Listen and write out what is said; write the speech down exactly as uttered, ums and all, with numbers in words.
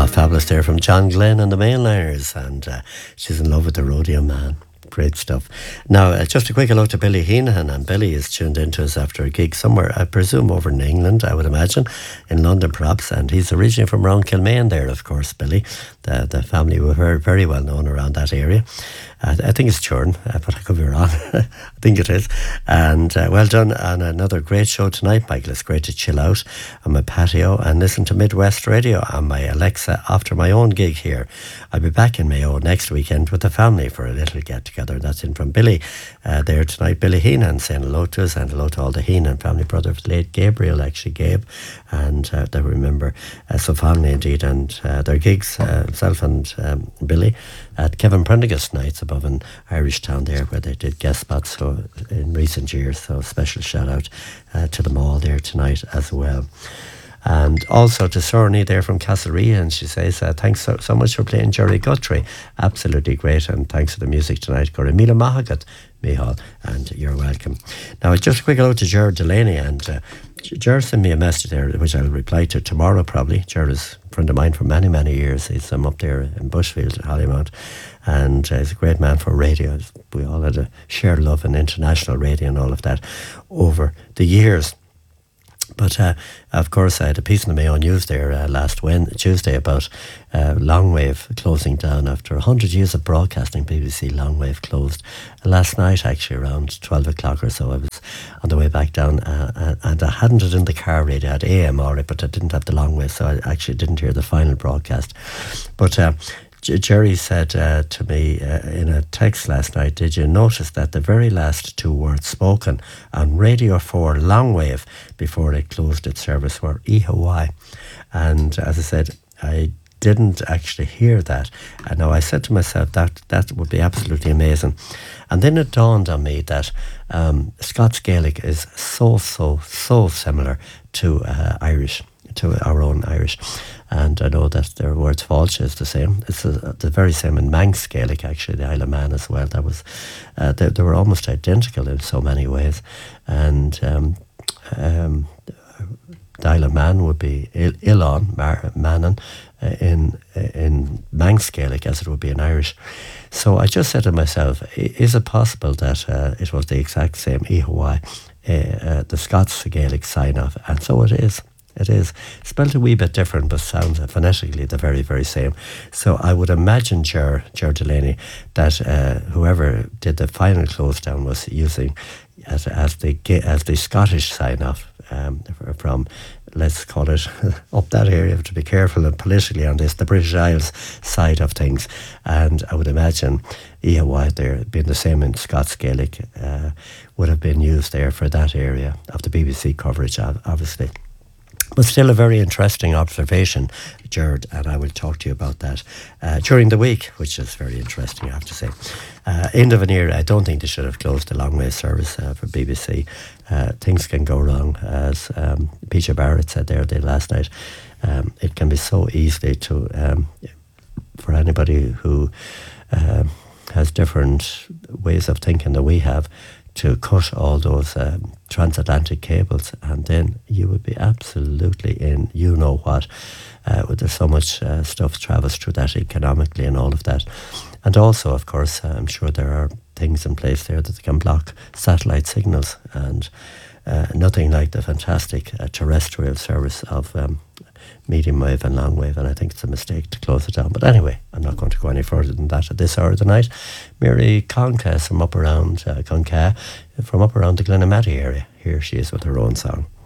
Fabulous there from John Glenn and the Mainliners, and uh, she's in love with the rodeo man. Great stuff. Now, uh, just a quick hello to Billy Heenan, and Billy is tuned into us after a gig somewhere, I presume over in England, I would imagine, in London perhaps, and he's originally from around Kilmaine there, of course, Billy. The, the family were very, very well known around that area. Uh, I think it's Churn, uh, but I could be wrong. I think it is. And uh, well done on another great show tonight, Michael. It's great to chill out on my patio and listen to Midwest Radio on my Alexa after my own gig here. I'll be back in Mayo next weekend with the family for a little get-together. That's in from Billy uh, there tonight. Billy Heenan saying hello to us, and hello to all the Heenan family, brother of the late Gabriel, actually, Gabe, and uh, they remember uh, so fondly indeed. And uh, their gigs, uh, himself and um, Billy, at Kevin Prendergast nights above in Irish Town there, where they did guest spots so in recent years. So special shout out uh, to them all there tonight as well. And also to Sorney there from Castlerea, and she says, uh, thanks so, so much for playing Jerry Guthrie. Absolutely great, and thanks for the music tonight. Gora Mila Mahagat, Mihal, and you're welcome. Now, just a quick hello to Ger Delaney, and uh, Ger sent me a message there, which I'll reply to tomorrow probably. Ger is a friend of mine for many, many years. He's um, up there in Bushfield at Hollymount, and uh, he's a great man for radio. We all had a shared love in international radio and all of that over the years. But uh, of course, I had a piece in the Mayo News there uh, last Wednesday, Tuesday about uh, Longwave closing down after one hundred years of broadcasting. B B C Longwave closed last night, actually around twelve o'clock or so. I was on the way back down, uh, and I hadn't it in the car radio. I had A M already, but I didn't have the Longwave, so I actually didn't hear the final broadcast. But uh, Jerry said uh, to me uh, in a text last night, did you notice that the very last two words spoken on Radio four Longwave before it closed its service were E-H-Y? And as I said, I didn't actually hear that. And now I said to myself that that would be absolutely amazing. And then it dawned on me that um, Scots Gaelic is so, so, so similar to uh, Irish, to our own Irish. And I know that their words Fáilte is the same. It's a, the very same in Manx Gaelic, actually, the Isle of Man as well. That was, uh, they, they were almost identical in so many ways. And um, um, the Isle of Man would be Il- Ilon, Mar- Manon, uh, in in Manx Gaelic as it would be in Irish. So I just said to myself, is it possible that uh, it was the exact same E-H-Y, uh, uh, the Scots Gaelic sign-off? And so it is. It is. Spelled a wee bit different, but sounds phonetically the very, very same. So I would imagine, Ger, Ger Delaney, that uh, whoever did the final close down was using as, as the as the Scottish sign-off um, from, let's call it, up that area. To be careful and politically on this, the British Isles side of things. And I would imagine E-H-Y there being the same in Scots Gaelic uh, would have been used there for that area of the B B C coverage, obviously. But still a very interesting observation, Gerard, and I will talk to you about that uh, during the week, which is very interesting, I have to say. Uh, end of an era, I don't think they should have closed the Longwave service uh, for B B C. Uh, things can go wrong, as um, Peter Barrett said there the last night. Um, it can be so easily to, um, for anybody who uh, has different ways of thinking than we have, to cut all those um, transatlantic cables, and then you would be absolutely in you know what. Uh, there's so much uh, stuff travels through that economically and all of that. And also, of course, uh, I'm sure there are things in place there that can block satellite signals, and uh, nothing like the fantastic uh, terrestrial service of um, medium wave and long wave, and I think it's a mistake to close it down. But anyway, I'm not going to go any further than that at this hour of the night. Mary Conca from up around uh, Conca, from up around the Glenamaddy area. Here she is with her own song.